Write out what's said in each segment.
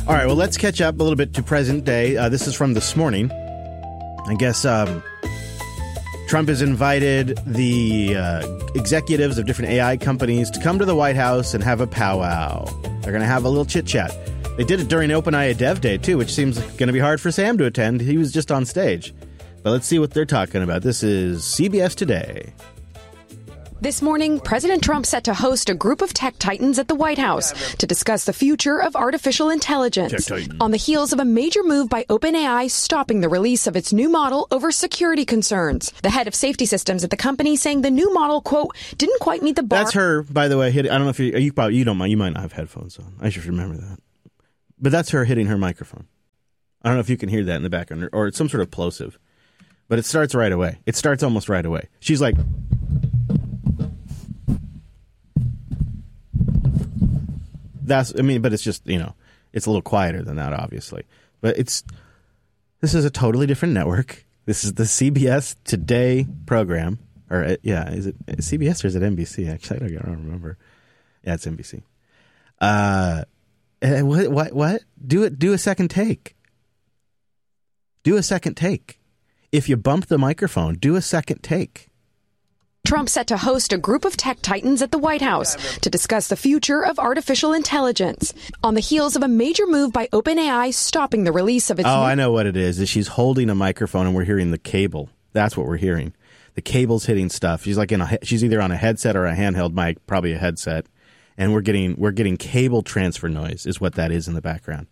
All right, well, let's catch up a little bit to present day. This is from this morning. I guess Trump has invited the executives of different AI companies to come to the White House and have a powwow. They're going to have a little chit-chat. They did it during OpenAI Dev Day, too, which seems going to be hard for Sam to attend. He was just on stage. But let's see what they're talking about. This is CBS Today. This morning, President Trump set to host a group of tech titans at the White House to discuss the future of artificial intelligence on the heels of a major move by OpenAI stopping the release of its new model over security concerns. The head of safety systems at the company saying the new model, quote, didn't quite meet the bar. That's her, by the way. I don't know if you don't mind. You might not have headphones on. I should remember that. But that's her hitting her microphone. I don't know if you can hear that in the background or it's some sort of plosive. But it starts right away. It starts almost right away. She's like... but it's just, it's a little quieter than that, obviously. But this is a totally different network. This is the CBS Today program. Or, is it CBS or is it NBC? Actually, I don't remember. Yeah, it's NBC. What? Do a second take. Do a second take. If you bump the microphone, do a second take. Trump set to host a group of tech titans at the White House to discuss the future of artificial intelligence on the heels of a major move by OpenAI stopping the release of its... I know what it is she's holding a microphone and we're hearing the cable. That's what we're hearing. The cable's hitting stuff. She's like she's either on a headset or a handheld mic, probably a headset, and we're getting cable transfer noise is what that is in the background.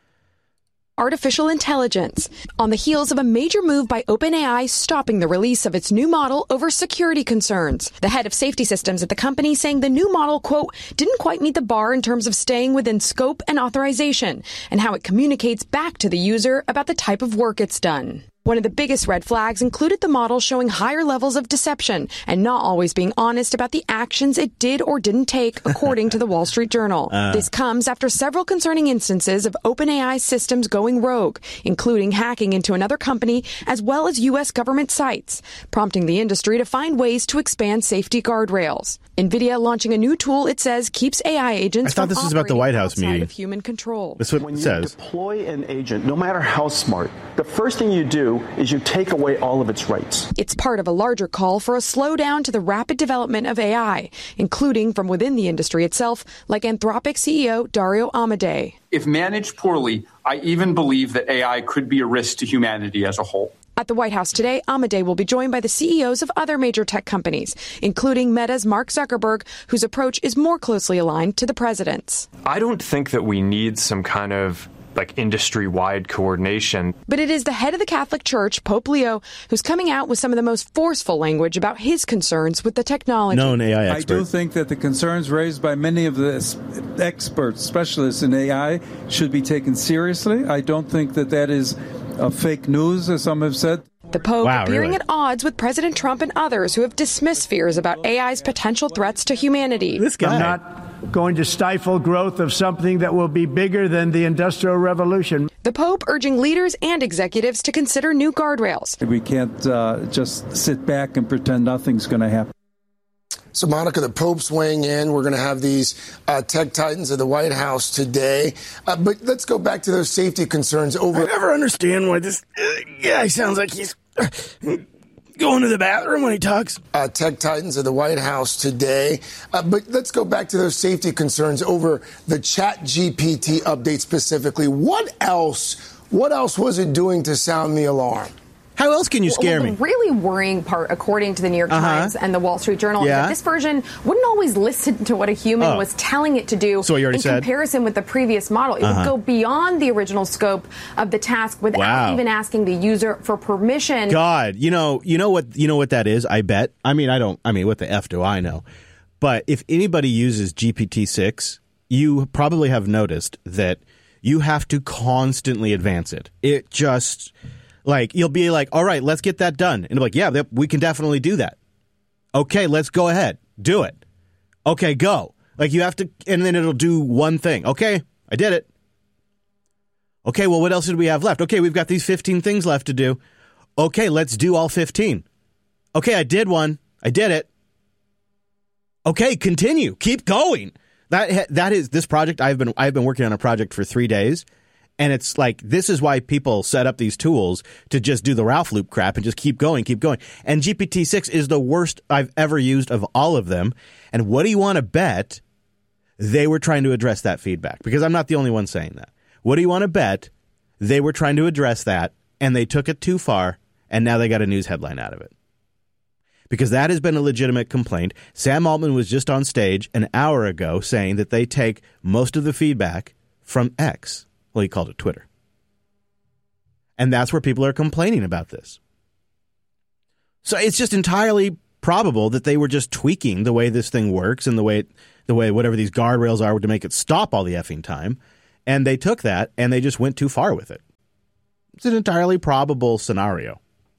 Artificial intelligence on the heels of a major move by OpenAI stopping the release of its new model over security concerns. The head of safety systems at the company saying the new model, quote, didn't quite meet the bar in terms of staying within scope and authorization and how it communicates back to the user about the type of work it's done. One of the biggest red flags included the model showing higher levels of deception and not always being honest about the actions it did or didn't take, according to the Wall Street Journal. This comes after several concerning instances of OpenAI systems going rogue, including hacking into another company as well as U.S. government sites, prompting the industry to find ways to expand safety guardrails. NVIDIA launching a new tool it says keeps AI agents from operating about the White House meeting of human control. That's what it says. When you deploy an agent, no matter how smart, the first thing you do is you take away all of its rights. It's part of a larger call for a slowdown to the rapid development of AI, including from within the industry itself, like Anthropic CEO Dario Amodei. If managed poorly, I even believe that AI could be a risk to humanity as a whole. At the White House today, Amodei will be joined by the CEOs of other major tech companies, including Meta's Mark Zuckerberg, whose approach is more closely aligned to the president's. I don't think that we need some kind of industry-wide coordination. But it is the head of the Catholic Church, Pope Leo, who's coming out with some of the most forceful language about his concerns with the technology. Known AI expert. I do think that the concerns raised by many of the experts, specialists in AI, should be taken seriously. I don't think that is fake news, as some have said. The Pope appearing at odds with President Trump and others who have dismissed fears about AI's potential threats to humanity. This guy. I'm not going to stifle growth of something that will be bigger than the Industrial Revolution. The Pope urging leaders and executives to consider new guardrails. We can't just sit back and pretend nothing's going to happen. So, Monica, the Pope's weighing in. We're going to have these tech titans at the White House today. But let's go back to those safety concerns over... I never understand why this guy sounds like he's going to the bathroom when he talks. Tech titans at the White House today. But let's go back to those safety concerns over the ChatGPT update specifically. What else was it doing to sound the alarm? How else can you scare me? The really worrying part, according to the New York Times and the Wall Street Journal, is that this version wouldn't always listen to what a human was telling it to do in comparison with the previous model. It would go beyond the original scope of the task without even asking the user for permission. God, you know what that is, I bet. What the F do I know? But if anybody uses GPT-6, you probably have noticed that you have to constantly advance it. It just... you'll be like, all right, let's get that done. And it'll be like, yeah, we can definitely do that. Okay, let's go ahead. Do it. Okay, go. You have to, and then it'll do one thing. Okay, I did it. Okay, well, what else did we have left? Okay, we've got these 15 things left to do. Okay, let's do all 15. Okay, I did one. I did it. Okay, continue. Keep going. That is this project. I've been working on a project for 3 days. And it's like, this is why people set up these tools to just do the Ralph loop crap and just keep going. And GPT-6 is the worst I've ever used of all of them. And what do you want to bet they were trying to address that feedback? Because I'm not the only one saying that. What do you want to bet they were trying to address that and they took it too far and now they got a news headline out of it? Because that has been a legitimate complaint. Sam Altman was just on stage an hour ago saying that they take most of the feedback from X. Well, he called it Twitter. And that's where people are complaining about this. So it's just entirely probable that they were just tweaking the way this thing works and the way whatever these guardrails are to make it stop all the effing time. And they took that and they just went too far with it. It's an entirely probable scenario.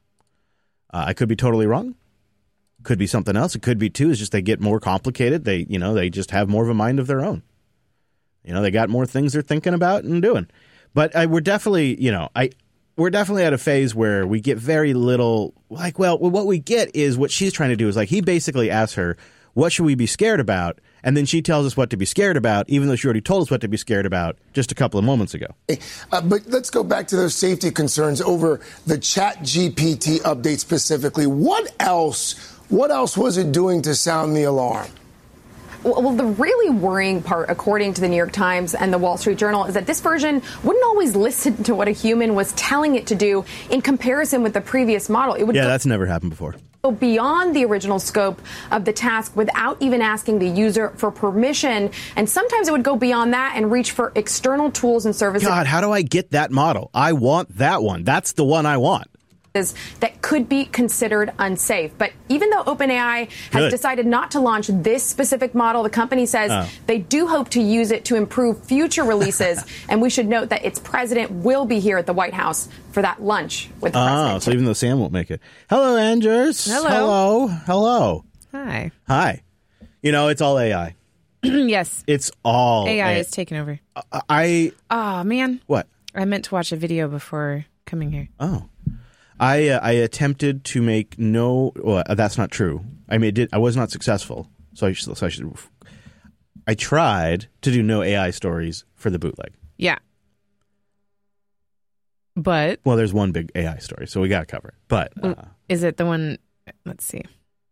I could be totally wrong. Could be something else. It could be, too, is just they get more complicated. They just have more of a mind of their own. They got more things they're thinking about and doing. But we're definitely, we're definitely at a phase where we get very little, what we get is what she's trying to do is he basically asks her, what should we be scared about? And then she tells us what to be scared about, even though she already told us what to be scared about just a couple of moments ago. But let's go back to those safety concerns over the ChatGPT update specifically. What else was it doing to sound the alarm? Well, the really worrying part, according to the New York Times and the Wall Street Journal, is that this version wouldn't always listen to what a human was telling it to do in comparison with the previous model. That's never happened before. Go beyond the original scope of the task without even asking the user for permission. And sometimes it would go beyond that and reach for external tools and services. God, how do I get that model? I want that one. That's the one I want. That could be considered unsafe. But even though OpenAI has decided not to launch this specific model, the company says they do hope to use it to improve future releases. And we should note that its president will be here at the White House for that lunch with the president. So even though Sam won't make it. Hello, Anders. Hello. Hi. It's all AI. Yes. It's all AI is taking over. Oh, man. What? I meant to watch a video before coming here. Oh. I attempted to make that's not true. I was not successful. I tried to do no AI stories for the bootleg. Yeah. But there's one big AI story, so we got to cover it. But is it the one? Let's see.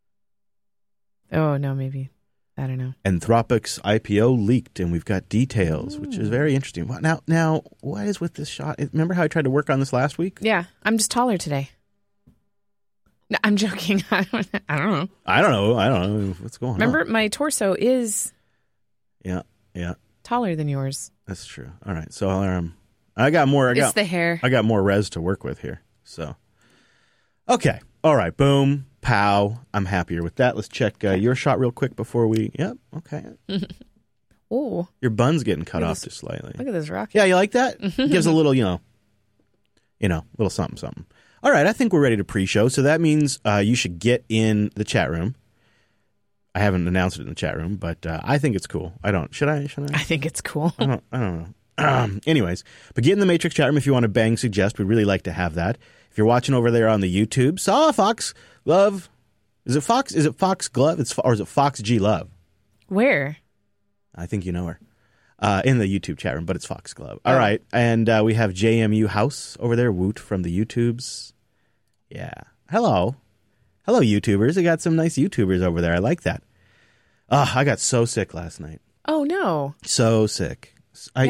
Oh no, maybe I don't know. Anthropic's IPO leaked, and we've got details, which is very interesting. Now, what is with this shot? Remember how I tried to work on this last week? Yeah, I'm just taller today. No, I'm joking. I don't know. I don't know what's going on. Remember, my torso is taller than yours. That's true. All right, so I got more. It's the hair. I got more res to work with here. So, okay, all right, boom. Pow. I'm happier with that. Let's check your shot real quick before we... Yep. Okay. Oh. Your bun's getting cut off just slightly. Look at this rocket. Yeah, you like that? Gives a little, little something. All right, I think we're ready to pre-show. So that means you should get in the chat room. I haven't announced it in the chat room, but I think it's cool. Should I? I think it's cool. I don't know. Anyways, but get in the Matrix chat room if you want to bang suggest. We'd really like to have that. If you're watching over there on the YouTube, Fox Glove. Is it Fox? Is it Fox Glove? Or is it Fox G Love? Where? I think you know her. In the YouTube chat room, but it's Fox Glove. All right. And we have JMU House over there. Woot from the YouTubes. Yeah. Hello, YouTubers. I got some nice YouTubers over there. I like that. I got so sick last night. Oh, no. So sick. I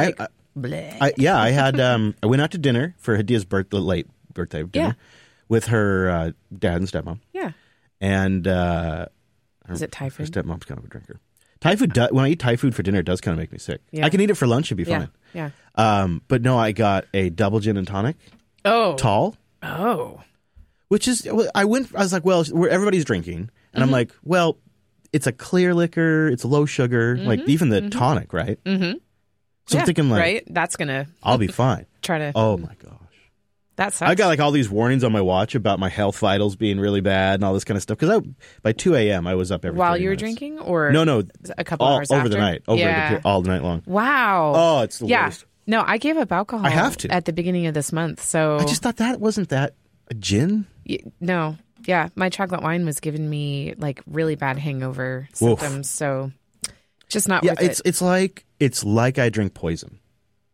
had, I went out to dinner for Hadia's late birthday dinner with her dad and stepmom. Yeah. And is it Thai food? Her stepmom's kind of a drinker. Thai food, when I eat Thai food for dinner, it does kind of make me sick. Yeah. I can eat it for lunch, it'd be fine. Yeah. But no, I got a double gin and tonic. Oh. Tall. Oh. Which is, I was like, well, everybody's drinking. And I'm like, well, it's a clear liquor, it's low sugar, like even the tonic, right? Mm-hmm. So I'm thinking like, right? That's going to... I'll be fine. Try to... Oh my gosh. That sucks. I got like all these warnings on my watch about my health vitals being really bad and all this kind of stuff. Because by 2 a.m. I was up every While you were minutes. Drinking? Or No. A couple hours over after? the night. All the night long. Wow. Oh, it's the worst. No, I gave up alcohol I have to. at the beginning of this month. So I just thought wasn't that a gin? No. Yeah. My chocolate wine was giving me like really bad hangover symptoms. So just not worth it. It's like I drink poison.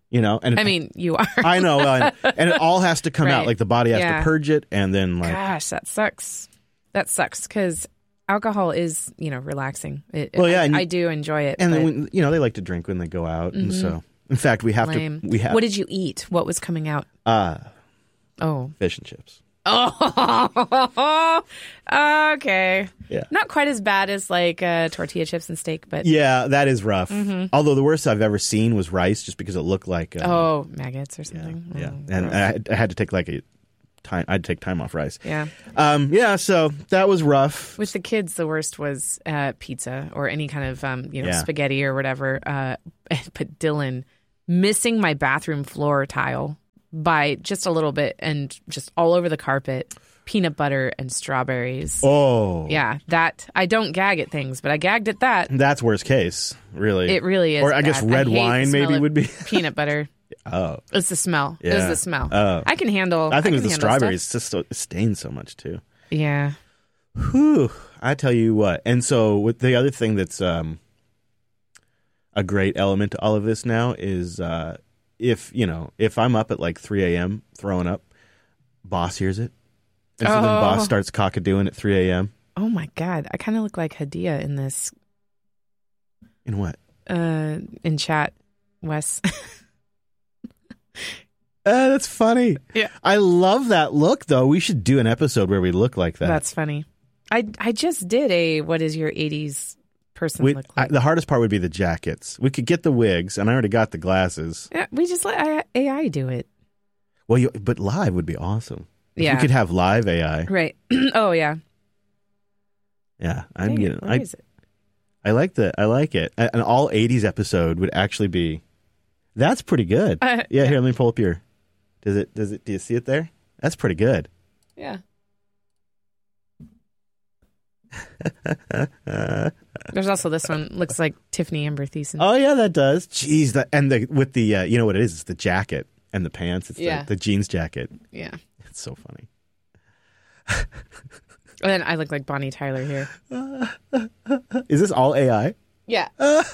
You know, and I mean, you are. I know, and it all has to come out. Like the body has to purge it, and then like, gosh, that sucks. That sucks because alcohol is, relaxing. I do enjoy it. And then they like to drink when they go out, and so in fact, we have Lame. to. We have. What did you eat? What was coming out? Fish and chips. Oh, okay. Yeah. Not quite as bad as like tortilla chips and steak, but yeah, that is rough. Although the worst I've ever seen was rice, just because it looked like maggots or something. Yeah, and I had to take I'd take time off rice. Yeah. So that was rough. With the kids, the worst was pizza or any kind of spaghetti or whatever. But Dylan missing my bathroom floor tile by just a little bit and just all over the carpet, peanut butter and strawberries. Oh. Yeah, that I don't gag at things, but I gagged at that. That's worst case, really. It really is. Or I guess red wine maybe would be peanut butter. Oh. It's the smell. Yeah. It was the smell. Oh. I can handle I think it was the strawberries. It's just it stains so much too. Yeah. Whew. I tell you what. And so with the other thing that's a great element to all of this now is if I'm up at like 3 a.m. throwing up, boss hears it. And so then boss starts cockadooing at 3 a.m. Oh my God. I kind of look like Hadia in this. In what? In chat, Wes. That's funny. Yeah. I love that look, though. We should do an episode where we look like that. That's funny. I just did a what is your 80s person look like? The hardest part would be the jackets. We could get the wigs, and I already got the glasses. Yeah, we just let AI do it. Well, but live would be awesome. Yeah. We could have live AI. Right. Oh, yeah. Yeah. Where is it? I like it. An all 80s episode would actually be... That's pretty good. Here, let me pull up your... Do you see it there? That's pretty good. Yeah. There's also this one. Looks like Tiffany Amber Thiessen. Oh yeah, that does. Jeez, with the you know what it is? It's the jacket and the pants. It's the jeans jacket. Yeah, it's so funny. And then I look like Bonnie Tyler here. Is this all AI? Yeah.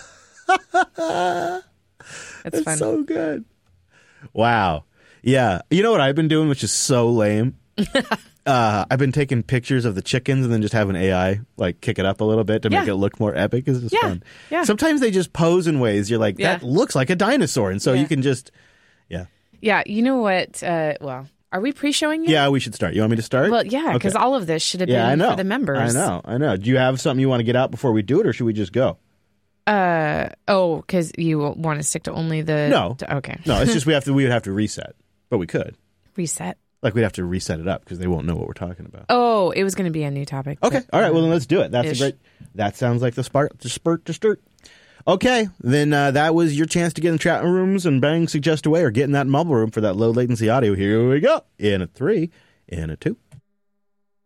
That's fun. So good. Wow. Yeah. You know what I've been doing, which is so lame? I've been taking pictures of the chickens and then just having AI like kick it up a little bit to make it look more epic. It's just fun. Yeah. Sometimes they just pose in ways you're like, that looks like a dinosaur. And so you can just, Yeah. You know what? Well, are we pre-showing yet? Yeah, we should start. You want me to start? Well, yeah, because all of this should have been for the members. I know. Do you have something you want to get out before we do it, or should we just go? Because you want to stick to only the... No. Okay. No, it's just we would have to reset, but we could. Reset? Like we'd have to reset it up because they won't know what we're talking about. Oh, it was going to be a new topic. Okay. All right. Well, then let's do it. That sounds like the spurt to start. Okay. Then that was your chance to get in chat rooms and bang, suggest away, or get in that mobile room for that low latency audio. Here we go. In a 3, in a 2,